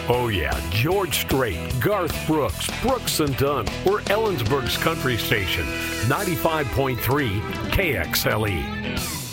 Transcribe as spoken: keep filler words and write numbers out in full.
Oh yeah, George Strait, Garth Brooks, Brooks and Dunn. We're Ellensburg's country station, ninety-five point three K X L E.